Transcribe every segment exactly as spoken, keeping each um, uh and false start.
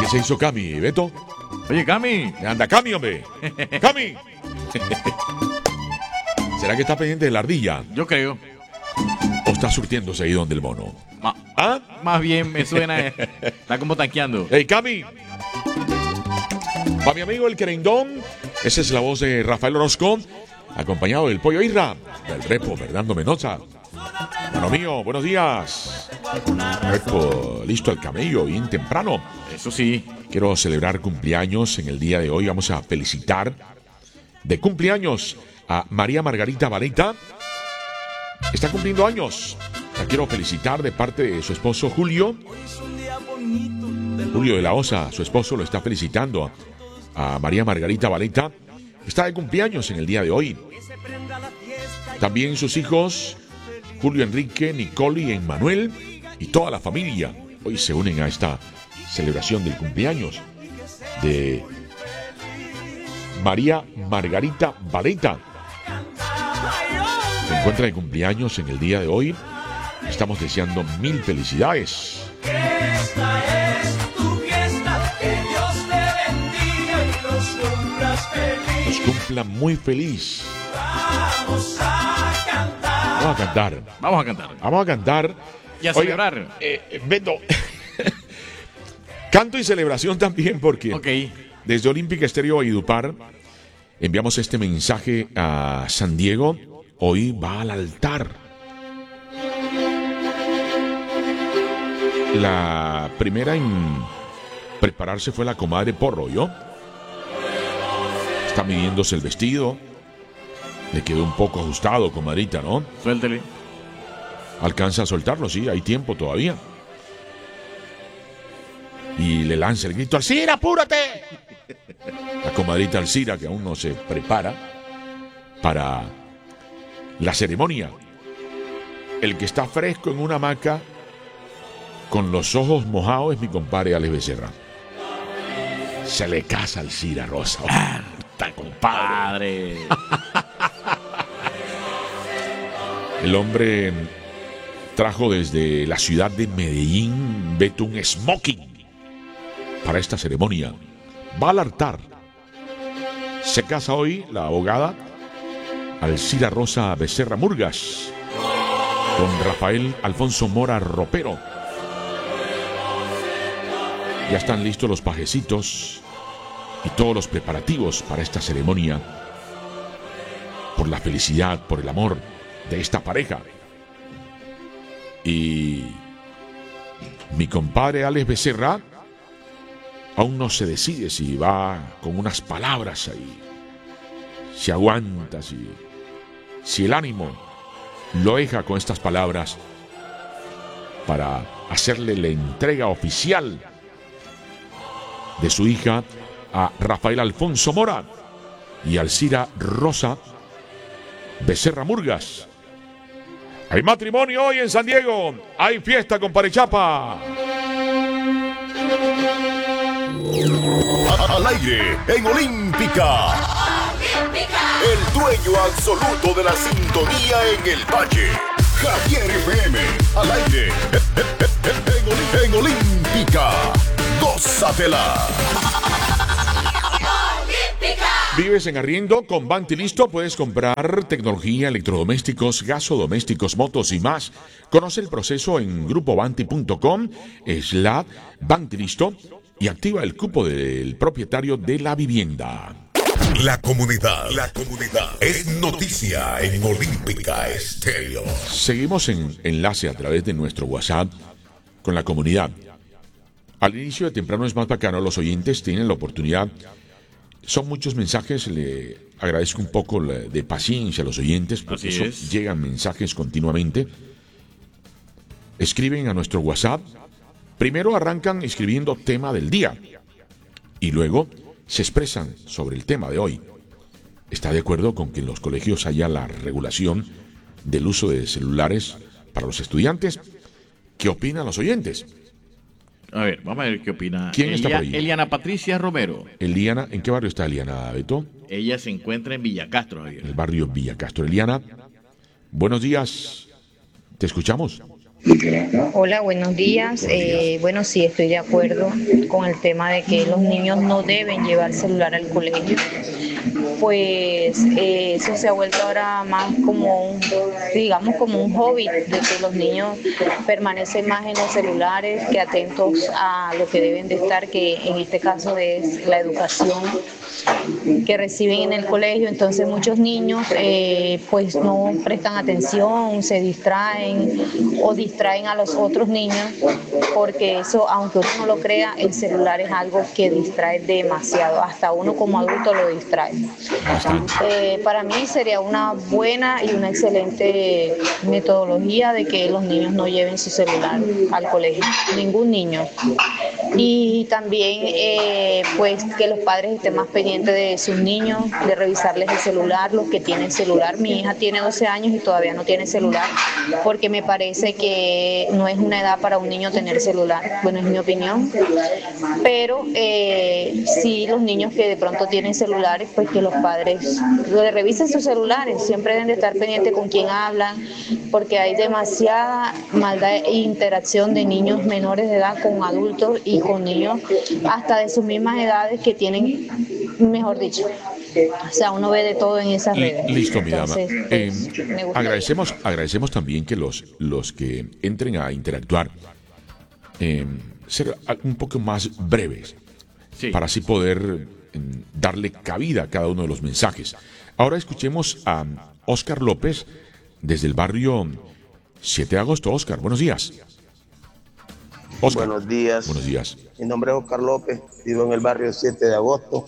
se hizo Cami, Beto? Oye, Cami. Anda, Cami, hombre. Cami. ¿Será que está pendiente de la ardilla? Yo creo. ¿O está surtiéndose ahí donde el mono? Ma ¿Ah? Más bien me suena. Está como tanqueando. ¡Hey, Cami! Para mi amigo el querendón, esa es la voz de Rafael Orozco, acompañado del Pollo Irra, del Repo Fernando Mendoza. Bueno mío, buenos días. Repo, listo al camello, bien temprano. Eso sí. Quiero celebrar cumpleaños en el día de hoy. Vamos a felicitar de cumpleaños a María Margarita Vareta. Está cumpliendo años. La quiero felicitar de parte de su esposo Julio. Julio de la Osa, su esposo, lo está felicitando a María Margarita Vareta. Está de cumpleaños en el día de hoy. También sus hijos, Julio Enrique, Nicole y Emmanuel, y toda la familia, hoy se unen a esta celebración del cumpleaños de María Margarita Vareta. Se encuentra de cumpleaños en el día de hoy. Estamos deseando mil felicidades. Esta es tu fiesta, que Dios te bendiga y los cumplas feliz. Nos cumpla muy feliz. Vamos a cantar. Vamos a cantar. Vamos a cantar. Vamos a cantar. Y a Oiga, celebrar. Eh, Beto. Canto y celebración también, porque Ok. desde Olímpica Estéreo Valledupar enviamos este mensaje a San Diego. Hoy va al altar. La primera en prepararse fue la comadre Porro, ¿yo? Está midiéndose el vestido. Le quedó un poco ajustado, comadrita, ¿no? Suéltele. Alcanza a soltarlo, sí, hay tiempo todavía. Y le lanza el grito: ¡Alcira, apúrate! La comadrita Alcira, que aún no se prepara para la ceremonia. El que está fresco en una hamaca con los ojos mojados es mi compadre Alex Becerra. Se le casa Alcira Rosa. ¡Ah, está compadre! El hombre trajo desde la ciudad de Medellín, Beto, un smoking para esta ceremonia. Va al altar. Se casa hoy la abogada Alcira Rosa Becerra Murgas con Rafael Alfonso Mora Ropero. Ya están listos los pajecitos y todos los preparativos para esta ceremonia, por la felicidad, por el amor de esta pareja. Y mi compadre Alex Becerra aún no se decide si va con unas palabras ahí, si aguanta, si, si el ánimo lo deja con estas palabras para hacerle la entrega oficial de su hija a Rafael Alfonso Mora y Alcira Rosa Becerra Murgas. Hay matrimonio hoy en San Diego. Hay fiesta con Parechapa. Al aire en Olímpica. El dueño absoluto de la sintonía en el valle. Javier F M. Al aire en, en Olímpica. Gózatela. ¿Vives en arriendo? Con Banti Listo puedes comprar tecnología, electrodomésticos, gasodomésticos, motos y más. Conoce el proceso en grupobanti punto com slash Banti Listo y activa el cupo del propietario de la vivienda. La comunidad, la comunidad es noticia en Olímpica Estéreo. Seguimos en enlace a través de nuestro WhatsApp con la comunidad. Al inicio de Temprano es más bacano, los oyentes tienen la oportunidad. Son muchos mensajes, le agradezco un poco de paciencia a los oyentes, porque Así eso, es. llegan mensajes continuamente. Escriben a nuestro WhatsApp. Primero arrancan escribiendo tema del día y luego se expresan sobre el tema de hoy. ¿Está de acuerdo con que en los colegios haya la regulación del uso de celulares para los estudiantes? ¿Qué opinan los oyentes? A ver, vamos a ver qué opina. ¿Quién está Elia- por ahí? Eliana Patricia Romero. Eliana, ¿en qué barrio está Eliana, Beto? Ella se encuentra en Villacastro, Javier. En el barrio Villa Castro. Eliana, buenos días. ¿Te escuchamos? Hola, buenos días. Eh, bueno, sí, estoy de acuerdo con el tema de que los niños no deben llevar celular al colegio. Pues eh, eso se ha vuelto ahora más como un, digamos, como un hobby, de que los niños permanecen más en los celulares que atentos a lo que deben de estar, que en este caso es la educación que reciben en el colegio. Entonces muchos niños eh, pues no prestan atención, se distraen o distraen a los otros niños, porque eso, aunque uno no lo crea, el celular es algo que distrae demasiado, hasta uno como adulto lo distrae. Eh, para mí sería una buena y una excelente metodología de que los niños no lleven su celular al colegio, ningún niño. Y también eh, pues que los padres estén más pendientes de sus niños, de revisarles el celular, los que tienen celular. Mi hija tiene doce años y todavía no tiene celular, porque me parece que no es una edad para un niño tener celular. Bueno, es mi opinión. Pero eh, sí, los niños que de pronto tienen celulares, pues que los padres le revisen sus celulares. Siempre deben de estar pendientes con quién hablan, porque hay demasiada maldad e interacción de niños menores de edad con adultos y con niños hasta de sus mismas edades que tienen, mejor dicho, o sea, uno ve de todo en esas redes. Listo, mi dama. Entonces, Eh, pues, me gusta. agradecemos, agradecemos también que los, los que entren a interactuar eh, ser un poco más breves, Sí. para así poder eh, darle cabida a cada uno de los mensajes. Ahora escuchemos a Óscar López desde el barrio siete de agosto. Óscar, buenos días. Óscar, Buenos días. buenos días. Mi nombre es Óscar López, vivo en el barrio siete de agosto.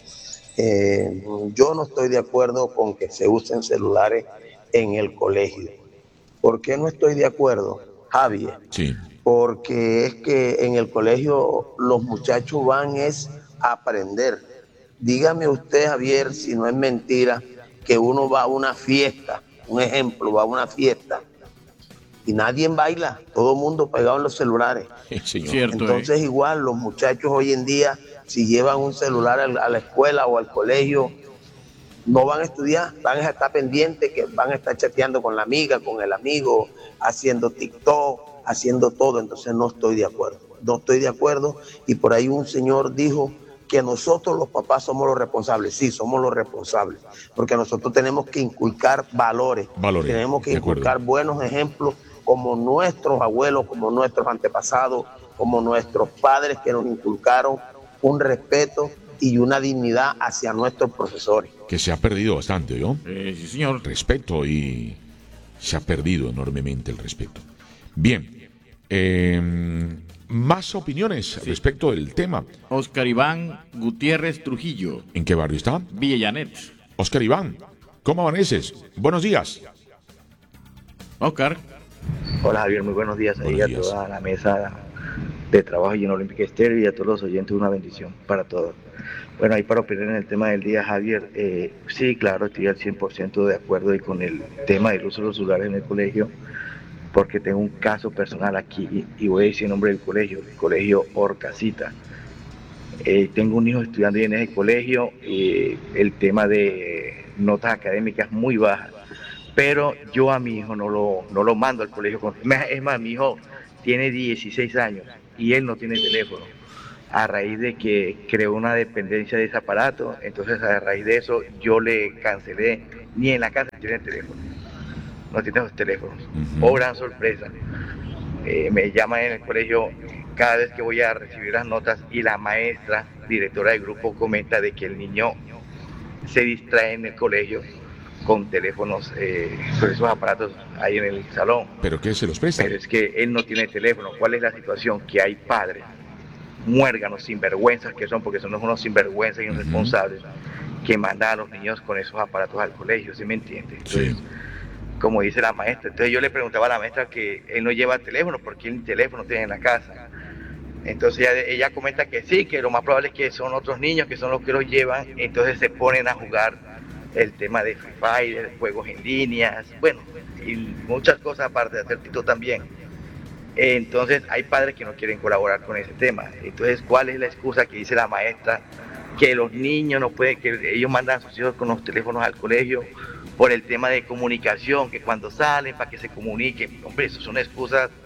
Eh, yo no estoy de acuerdo con que se usen celulares en el colegio. ¿Por qué no estoy de acuerdo, Javier? Sí, Porque es que en el colegio los muchachos van es a aprender. Dígame usted, Javier, si no es mentira que uno va a una fiesta, un ejemplo, va a una fiesta y nadie baila, todo el mundo pegado en los celulares. señor. Cierto. Entonces eh. igual los muchachos hoy en día, si llevan un celular a la escuela o al colegio, no van a estudiar, van a estar pendientes, que van a estar chateando con la amiga, con el amigo, haciendo TikTok, haciendo todo. Entonces no estoy de acuerdo, no estoy de acuerdo. Y por ahí un señor dijo que nosotros los papás somos los responsables. Sí, somos los responsables, porque nosotros tenemos que inculcar valores, Valores, tenemos que de acuerdo. inculcar buenos ejemplos, como nuestros abuelos, como nuestros antepasados, como nuestros padres que nos inculcaron un respeto y una dignidad hacia nuestros profesores. Que se ha perdido bastante, ¿yo? Eh, sí, señor. Respeto, y se ha perdido enormemente el respeto. Bien, eh, más opiniones respecto del tema. Oscar Iván Gutiérrez Trujillo, ¿En qué barrio está? Villa Llanet. Óscar Iván, ¿cómo amaneces? Buenos días. Oscar. Hola Javier, muy buenos días ahí Buenos a días. toda la mesa de trabajo y en Olímpica Estéreo y a todos los oyentes, una bendición para todos. Bueno, ahí para opinar en el tema del día, Javier, eh, sí, claro, estoy al cien por ciento de acuerdo y con el tema del uso de los celulares en el colegio, porque tengo un caso personal aquí y voy a decir el nombre del colegio, el colegio Orcasita. Eh, tengo un hijo estudiando en ese colegio y el tema de notas académicas muy bajas, pero yo a mi hijo no lo, no lo mando al colegio. Con, es más, mi hijo tiene dieciséis años y él no tiene teléfono, a raíz de que creó una dependencia de ese aparato. Entonces a raíz de eso yo le cancelé, ni en la casa tiene teléfono, no tiene los teléfonos. Ujú. Oh, gran sorpresa. Eh, me llaman en el colegio cada vez que voy a recibir las notas y la maestra, directora del grupo, comenta de que el niño se distrae en el colegio con teléfonos, eh, con esos aparatos ahí en el salón. ¿Pero qué se los presta? Pero es que él no tiene teléfono. ¿Cuál es la situación? Que hay padres muérganos, sinvergüenzas que son, porque son unos sinvergüenzas y irresponsables, que mandan a los niños con esos aparatos al colegio, ¿sí me entiende? Entonces, Sí. como dice la maestra, entonces yo le preguntaba a la maestra que él no lleva teléfono, porque él teléfono tiene en la casa. Entonces ella, ella comenta que sí, que lo más probable es que son otros niños que son los que los llevan, entonces se ponen a jugar el tema de Free Fire, juegos en líneas, bueno, y muchas cosas aparte de hacer TikTok también. Entonces hay padres que no quieren colaborar con ese tema. Entonces, ¿cuál es la excusa que dice la maestra? Que los niños no pueden, que ellos mandan a sus hijos con los teléfonos al colegio por el tema de comunicación, que cuando salen para que se comuniquen. Hombre, eso son excusas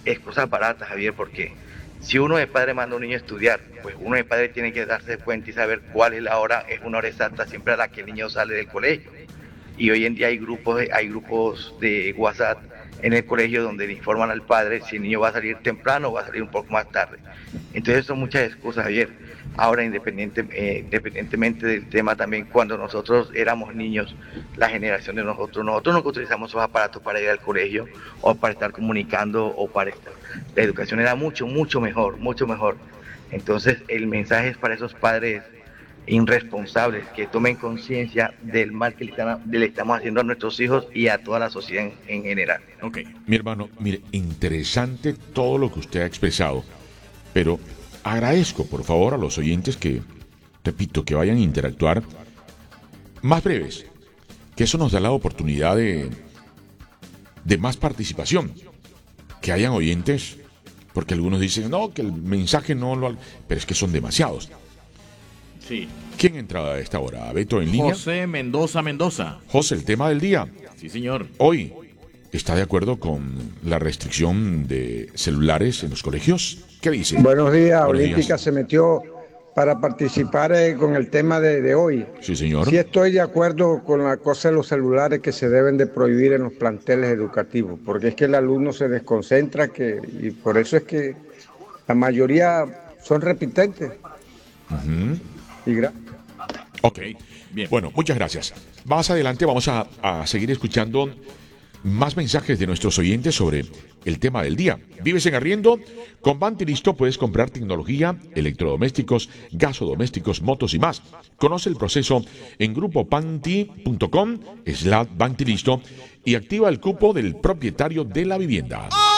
excusas baratas, Javier, porque si uno de padre manda a un niño a estudiar, pues uno de padre tiene que darse cuenta y saber cuál es la hora, es una hora exacta siempre a la que el niño sale del colegio. Y hoy en día hay grupos de, hay grupos de WhatsApp en el colegio donde le informan al padre si el niño va a salir temprano o va a salir un poco más tarde. Entonces son muchas excusas, Javier. Ahora, independiente, eh, independientemente del tema también, cuando nosotros éramos niños, la generación de nosotros, nosotros no utilizamos esos aparatos para ir al colegio o para estar comunicando o para estar. La educación era mucho, mucho mejor, mucho mejor. Entonces el mensaje es para esos padres irresponsables que tomen conciencia del mal que le, están, le estamos haciendo a nuestros hijos y a toda la sociedad en, en general. Ok, mi hermano, mire, interesante todo lo que usted ha expresado, pero agradezco por favor a los oyentes que, repito, que vayan a interactuar más breves, que eso nos da la oportunidad de, de más participación, que hayan oyentes, porque algunos dicen, no, que el mensaje no lo... pero es que son demasiados. Sí. ¿Quién entra a esta hora? ¿Beto en línea? José Mendoza Mendoza. José, el tema del día. Sí, señor. Hoy, ¿está de acuerdo con la restricción de celulares en los colegios? ¿Qué dice? Buenos días. Buenos Olímpica días. se metió para participar eh, con el tema de, de hoy. Sí, señor. Sí estoy de acuerdo con la cosa de los celulares que se deben de prohibir en los planteles educativos, porque es que el alumno se desconcentra que, y por eso es que la mayoría son repitentes. Uh-huh. Y gra- Ok, Bien. Bueno, muchas gracias. Más adelante vamos a, a seguir escuchando más mensajes de nuestros oyentes sobre el tema del día. ¿Vives en arriendo? Con Banti Listo puedes comprar tecnología, electrodomésticos, gasodomésticos, motos y más. Conoce el proceso en grupo panti punto com slash Banti Listo y activa el cupo del propietario de la vivienda.